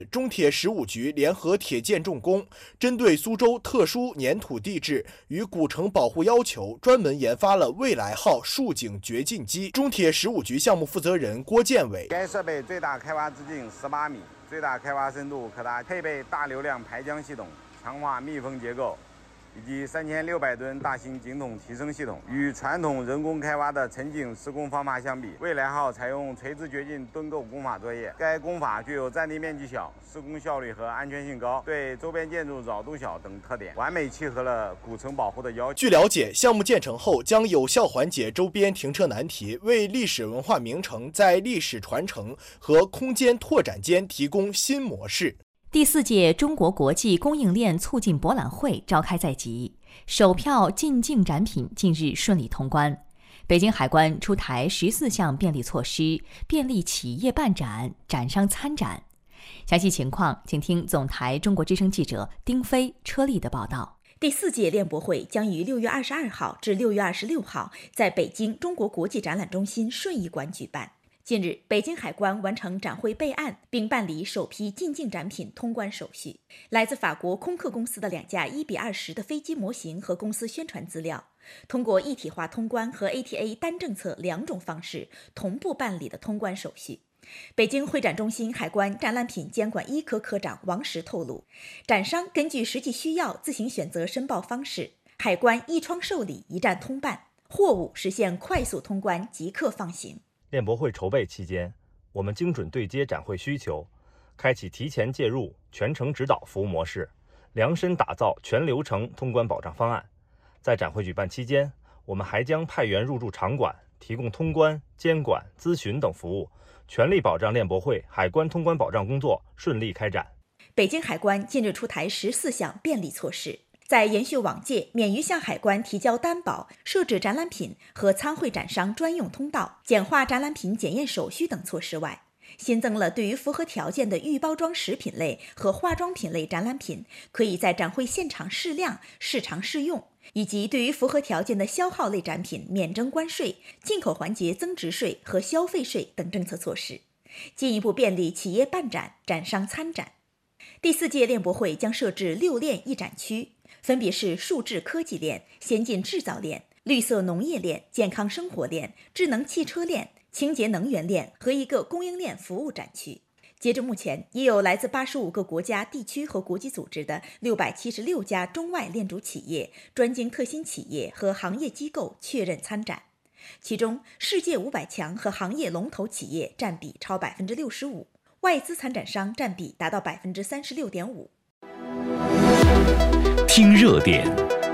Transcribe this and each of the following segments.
中铁15局联合铁建重工，针对苏州特殊粘土地质与古城保护要求，专门研发了未来号竖井掘进机。中铁15局项目负责人郭建伟： 该设备最大开挖直径18米，最大开挖深度可达，配备大流量排浆系统、强化密封结构，以及3600吨大型井筒提升系统。与传统人工开挖的沉井施工方法相比，未来号采用垂直掘进墩构工法作业。该工法具有占地面积小、施工效率和安全性高，对周边建筑扰动小等特点，完美契合了古城保护的要求。 据了解，项目建成后将有效缓解周边停车难题，为历史文化名城在历史传承和空间拓展间提供新模式。 第4届中国国际供应链促进博览会召开在即，首票进境展品近日顺利通关。北京海关出台14项便利措施，便利企业办展、展商参展。详细情况，请听总台中国之声记者丁飞、车丽的报道。 第4届链博会将于6月22号至6月26号在北京中国国际展览中心顺义馆举办。近日，北京海关完成展会备案，并办理首批进境展品通关手续。来自法国空客公司的2架1:20的飞机模型和公司宣传资料，通过一体化通关和 ATA 单政策2种方式同步办理的通关手续。北京会展中心海关展览品监管1科科长王石透露，展商根据实际需要自行选择申报方式，海关一窗受理，一站通办，货物实现快速通关，即刻放行。 链博会筹备期间，我们精准对接展会需求，开启提前介入、全程指导服务模式，量身打造全流程通关保障方案。在展会举办期间，我们还将派员入驻场馆，提供通关、监管、咨询等服务，全力保障链博会海关通关保障工作顺利开展。 北京海关近日出台14项便利措施，在延续往届免于向海关提交担保、设置展览品和参会展商专用通道、简化展览品检验手续等措施外，新增了对于符合条件的预包装食品类和化妆品类展览品，可以在展会现场试量、试尝试用，以及对于符合条件的消耗类展品免征关税、进口环节增值税和消费税等政策措施，进一步便利企业办展、展商参展。第4届链博会将设置6链一展区，分别是数字科技链、先进制造链、绿色农业链、健康生活链、智能汽车链、清洁能源链和一个供应链服务展区。截至目前，已有来自85个国家、地区和国际组织的676家中外链主企业、专精特新企业和行业机构确认参展，其中世界500强和行业龙头企业占比超65%，外资参展商占比达到36.5%。 听热点。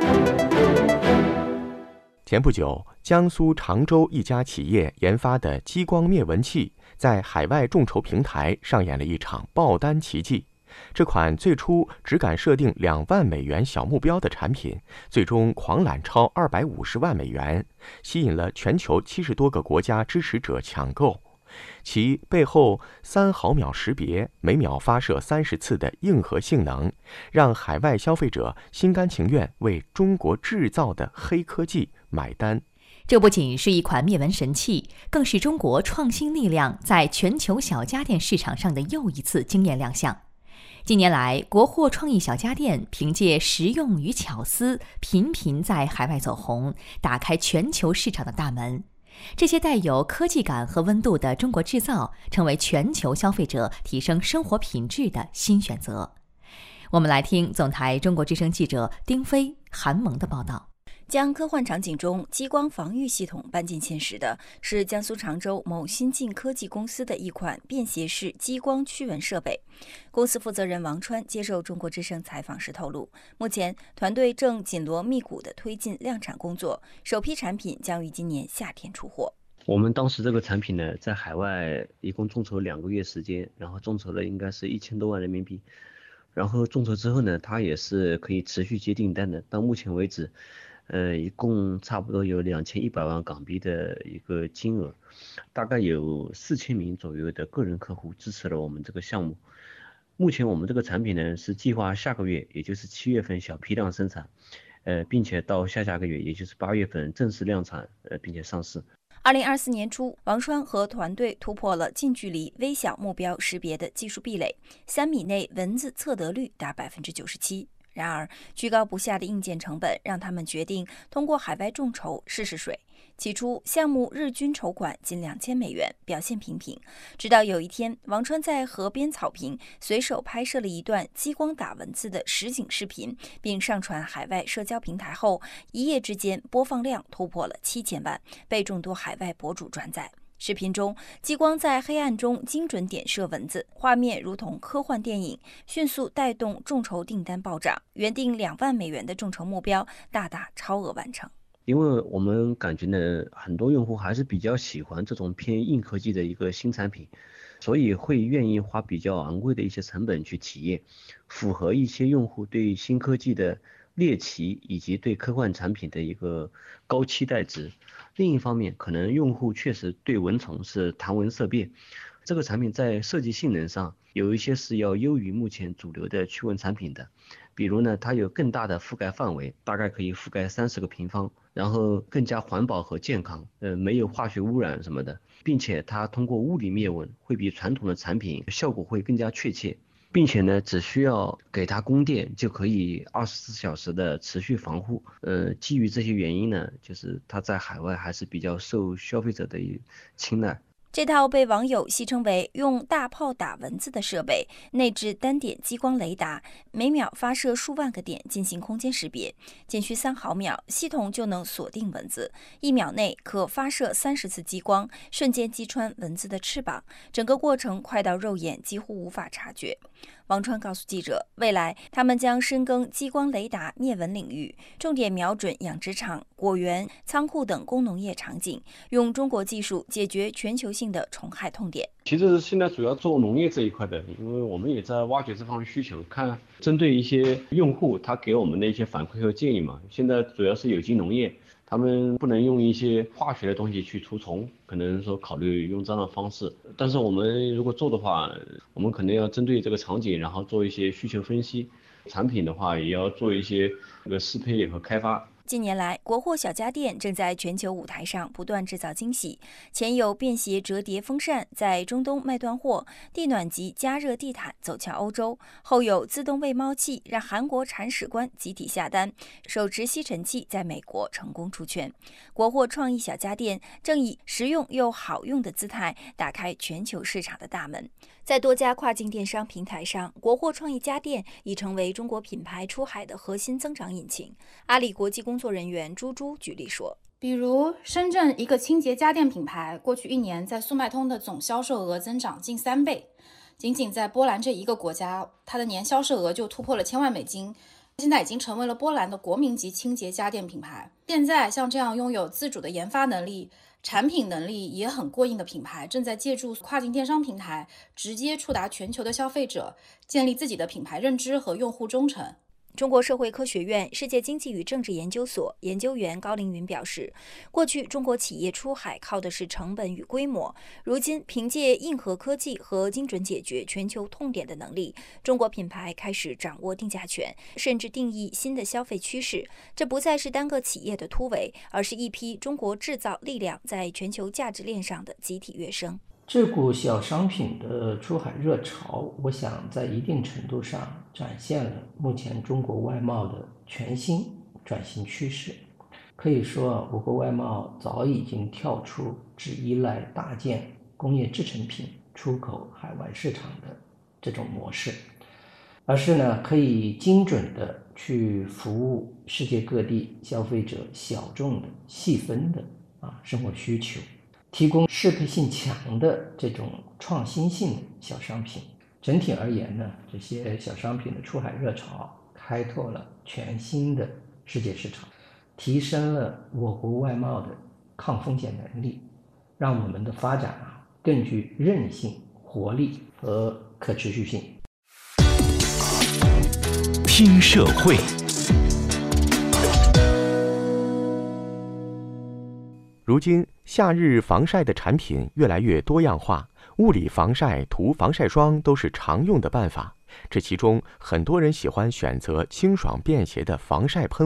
前不久，江苏常州一家企业研发的激光灭蚊器在海外众筹平台上演了一场爆单奇迹。这款最初只敢设定2万美元小目标的产品，最终狂揽超250万美元，吸引了全球70多个国家支持者抢购。其背后3毫秒识别、每秒发射30次的硬核性能，让海外消费者心甘情愿为中国制造的黑科技买单。 这不仅是一款灭蚊神器，更是中国创新力量在全球小家电市场上的又一次惊艳亮相。近年来，国货创意小家电凭借实用与巧思，频频在海外走红，打开全球市场的大门。这些带有科技感和温度的中国制造，成为全球消费者提升生活品质的新选择。我们来听总台中国之声记者丁飞、韩萌的报道。 将科幻场景中激光防御系统搬进现实的是江苏常州某新晋科技公司的一款便携式激光驱蚊设备。公司负责人王川接受中国之声采访时透露，目前团队正紧锣密鼓地推进量产工作，首批产品将于今年夏天出货。 我们当时这个产品呢，在海外一共众筹2个月时间，然后众筹了应该是1000多万人民币。然后众筹之后呢，它也是可以持续接订单的。到目前为止，一共差不多有2100万港币的一个金额，大概有4000名左右的个人客户支持了我们这个项目。目前我们这个产品呢是计划下个月，也就是7月份小批量生产，并且到下个月，也就是8月份正式量产，并且上市。 2024年初，王川和团队突破了近距离微小目标识别的技术壁垒，3米内蚊子测得率达97%。然而，居高不下的硬件成本让他们决定通过海外众筹试试水。起初，项目日均筹款仅$2000，表现平平。直到有一天，王川在河边草坪随手拍摄了一段激光打蚊子的实景视频，并上传海外社交平台后，一夜之间播放量突破了7000万，被众多海外博主转载。视频中，激光在黑暗中精准点射蚊子，画面如同科幻电影，迅速带动众筹订单暴涨，原定$2万的众筹目标大大超额完成。 因为我们感觉呢，很多用户还是比较喜欢这种偏硬科技的一个新产品，所以会愿意花比较昂贵的一些成本去体验，符合一些用户对新科技的猎奇以及对科幻产品的一个高期待值。另一方面，可能用户确实对蚊虫是谈蚊色变，这个产品在设计性能上有一些是要优于目前主流的驱蚊产品的。比如呢，它有更大的覆盖范围，大概可以覆盖30个平方，然后更加环保和健康，没有化学污染什么的，并且它通过物理灭蚊会比传统的产品效果会更加确切，并且呢，只需要给它供电就可以24小时的持续防护。基于这些原因呢，就是它在海外还是比较受消费者的青睐。 这套被网友戏称为用大炮打蚊子的设备，内置单点激光雷达，每秒发射数万个点进行空间识别，仅需3毫秒，系统就能锁定蚊子，1秒内可发射30次激光，瞬间击穿蚊子的翅膀，整个过程快到肉眼几乎无法察觉。王川告诉记者，未来他们将深耕激光雷达灭蚊领域，重点瞄准养殖场、果园、仓库等工农业场景，用中国技术解决全球性的虫害痛点。 其实现在主要做农业这一块的，因为我们也在挖掘这方面需求，看针对一些用户他给我们的一些反馈和建议嘛。现在主要是有机农业，他们不能用一些化学的东西去除虫，可能说考虑用这样的方式。但是我们如果做的话，我们可能要针对这个场景，然后做一些需求分析，产品的话也要做一些适配和开发。 近年来，国货小家电正在全球舞台上不断制造惊喜。前有便携折叠风扇在中东卖断货，地暖级加热地毯走向欧洲；后有自动喂猫器让韩国铲屎官集体下单，手持吸尘器在美国成功出圈。国货创意小家电正以实用又好用的姿态打开全球市场的大门。在多家跨境电商平台上，国货创意家电已成为中国品牌出海的核心增长引擎。阿里国际工作人员朱朱举例说， 比如深圳一个清洁家电品牌，过去1年在速卖通的总销售额增长近3倍，仅仅在波兰这一个国家，它的年销售额就突破了$1000万，现在已经成为了波兰的国民级清洁家电品牌。现在像这样拥有自主的研发能力、产品能力也很过硬的品牌，正在借助跨境电商平台直接触达全球的消费者，建立自己的品牌认知和用户忠诚。 中国社会科学院世界经济与政治研究所研究员高凌云表示，过去中国企业出海靠的是成本与规模，如今凭借硬核科技和精准解决全球痛点的能力，中国品牌开始掌握定价权，甚至定义新的消费趋势。这不再是单个企业的突围，而是一批中国制造力量在全球价值链上的集体跃升。 这股小商品的出海热潮，我想在一定程度上展现了目前中国外贸的全新转型趋势。可以说，我国外贸早已经跳出只依赖大件工业制成品出口海外市场的这种模式，而是呢可以精准的去服务世界各地消费者小众的细分的生活需求，提供适配性强的这种创新性的小商品。整体而言呢，这些小商品的出海热潮开拓了全新的世界市场，提升了我国外贸的抗风险能力，让我们的发展更具韧性、活力和可持续性。 听社会。 如今，夏日防晒的产品越来越多样化，物理防晒、涂防晒霜都是常用的办法。这其中，很多人喜欢选择清爽便携的防晒喷雾。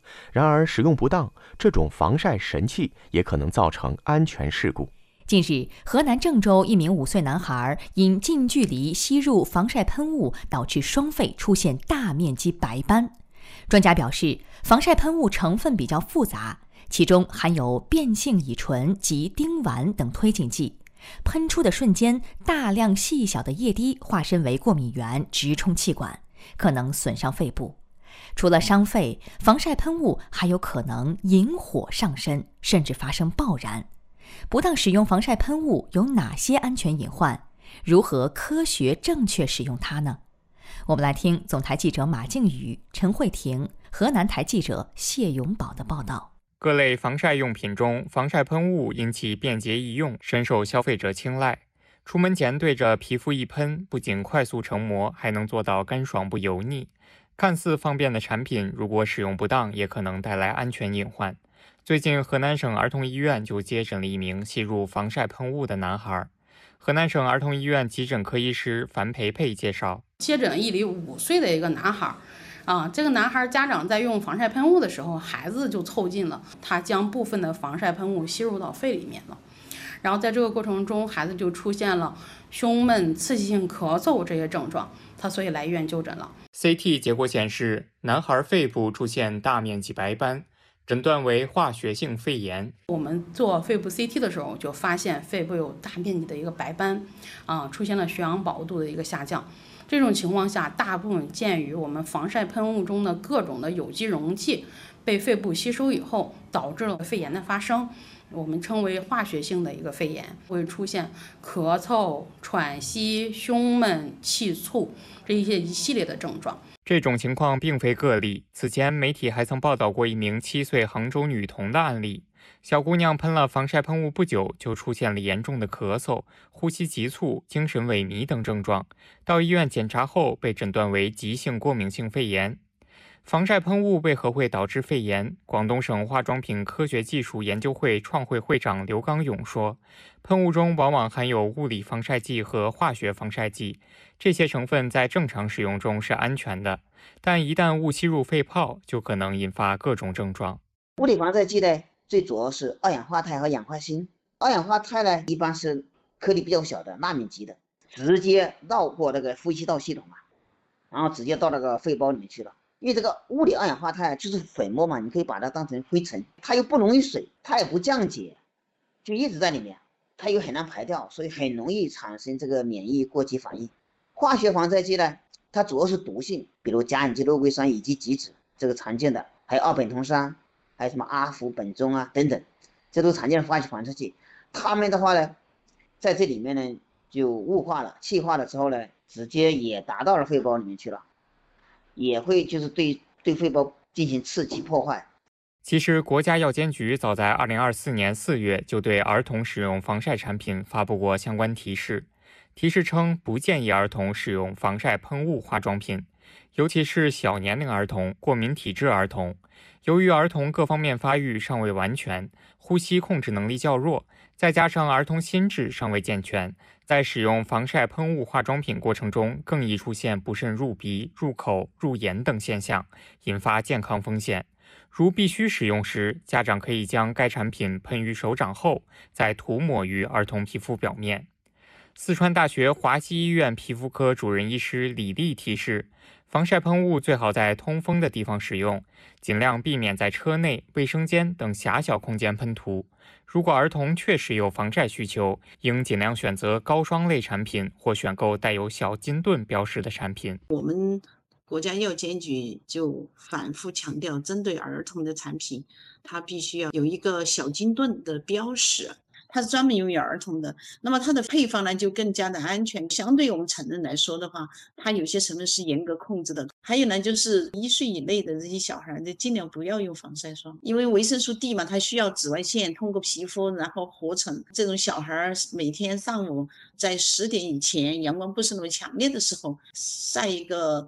然而使用不当，这种防晒神器也可能造成安全事故。 近日，河南郑州一名5岁男孩因近距离吸入防晒喷雾，导致双肺出现大面积白斑。专家表示，防晒喷雾成分比较复杂，其中含有变性乙醇及丁烷等推进剂，喷出的瞬间，大量细小的液滴化身为过敏原，直冲气管，可能损伤肺部。除了伤肺，防晒喷雾还有可能引火上身，甚至发生爆燃。不当使用防晒喷雾有哪些安全隐患？如何科学正确使用它呢？我们来听总台记者马静宇、陈慧婷、河南台记者谢永宝的报道。 各类防晒用品中，防晒喷雾因其便捷易用，深受消费者青睐。出门前对着皮肤一喷，不仅快速成膜，还能做到干爽不油腻。看似方便的产品，如果使用不当，也可能带来安全隐患。最近，河南省儿童医院就接诊了一名吸入防晒喷雾的男孩。河南省儿童医院急诊科医师樊培培介绍， 接诊一例5岁的一个男孩。这个男孩家长在用防晒喷雾的时候，孩子就凑近了，他将部分的防晒喷雾吸入到肺里面了。然后在这个过程中，孩子就出现了胸闷、刺激性咳嗽这些症状，他所以来医院就诊了。 CT 结果显示，男孩肺部出现大面积白斑，诊断为化学性肺炎。 我们做肺部 CT 的时候，就发现肺部有大面积的一个白斑，出现了血氧饱和度的一个下降。这种情况下，大部分鉴于我们防晒喷雾中的各种的有机溶剂被肺部吸收以后，导致了肺炎的发生。我们称为化学性的一个肺炎，会出现咳嗽、喘息、胸闷、气促这一系列的症状。 这种情况并非个例，此前媒体还曾报道过一名7岁杭州女童的案例。小姑娘喷了防晒喷雾不久，就出现了严重的咳嗽、呼吸急促、精神萎靡等症状，到医院检查后被诊断为急性过敏性肺炎。防晒喷雾为何会导致肺炎？广东省化妆品科学技术研究会创会会长刘刚勇说，喷雾中往往含有物理防晒剂和化学防晒剂，这些成分在正常使用中是安全的，但一旦误吸入肺泡，就可能引发各种症状。 物理防晒剂呢，最主要是二氧化钛和氧化锌。二氧化钛呢，一般是颗粒比较小的纳米级的，直接绕过那个呼吸道系统嘛，然后直接到那个肺包里面去了。因为这个物理二氧化钛就是粉末嘛，你可以把它当成灰尘，它又不溶于水，它也不降解，就一直在里面，它又很难排掉，所以很容易产生这个免疫过激反应。化学防晒剂呢，它主要是毒性，比如甲苯基肉桂酸以及己酯，这个常见的，还有二苯酮酸，还有什么阿氟苯中啊等等，这都常见的化学防晒剂。它们的话呢，在这里面呢就雾化了、气化了之后呢，直接也达到了肺包里面去了。也会就是对肺包进行刺激破坏。 其实，国家药监局早在2024年4月就对儿童使用防晒产品发布过相关提示，提示称不建议儿童使用防晒喷雾化妆品，尤其是小年龄儿童、过敏体质儿童。由于儿童各方面发育尚未完全，呼吸控制能力较弱，再加上儿童心智尚未健全，在使用防晒喷雾化妆品过程中，更易出现不慎入鼻、入口、入眼等现象，引发健康风险。如必须使用时，家长可以将该产品喷于手掌后，再涂抹于儿童皮肤表面。四川大学华西医院皮肤科主任医师李丽提示，防晒喷雾最好在通风的地方使用，尽量避免在车内、卫生间等狭小空间喷涂。如果儿童确实有防晒需求，应尽量选择高霜类产品或选购带有小金盾标识的产品。 我们国家药监局就反复强调，针对儿童的产品，它必须要有一个小金盾的标识。它是专门用于儿童的，那么它的配方呢就更加的安全。相对我们成人来说的话，它有些成分是严格控制的。还有呢，就是1岁以内的这些小孩，就尽量不要用防晒霜，因为维生素 D 嘛，它需要紫外线通过皮肤然后合成。这种小孩每天上午在10点以前，阳光不是那么强烈的时候，晒一个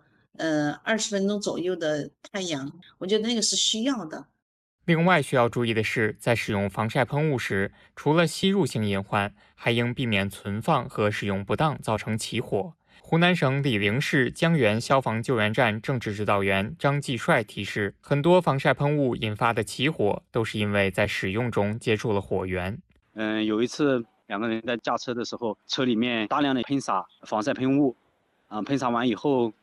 20分钟左右的太阳，我觉得那个是需要的。 另外需要注意的是，在使用防晒喷雾时，除了吸入性隐患，还应避免存放和使用不当造成起火。 湖南省醴陵市江源消防救援站政治指导员张继帅提示，很多防晒喷雾引发的起火，都是因为在使用中接触了火源。 有一次2个人在驾车的时候，车里面大量的喷洒防晒喷雾，喷洒完以后